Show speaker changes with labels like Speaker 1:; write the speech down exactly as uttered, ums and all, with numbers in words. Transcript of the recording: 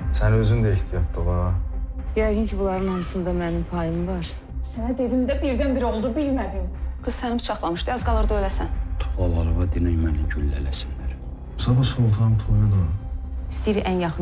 Speaker 1: Sən özün də ehtiyatlı ol ha.
Speaker 2: Yəqin ki, bunların hamısında mənim payım var.
Speaker 3: Sənə dedim də birdən-bir oldu, bilmədim.
Speaker 4: Qız səni bıçaqlamışdı, az qalırdı öləsən.
Speaker 5: Tuğalarıma dinək məni güllələsinlər.
Speaker 1: Sabah Sultan toyu da.
Speaker 4: İstəyir ən yaxın